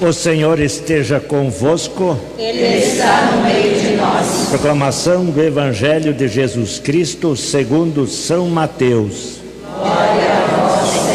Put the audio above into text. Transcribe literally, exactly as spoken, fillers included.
O Senhor esteja convosco. Ele está no meio de nós. Proclamação do Evangelho de Jesus Cristo segundo São Mateus. Glória a vós, Senhor.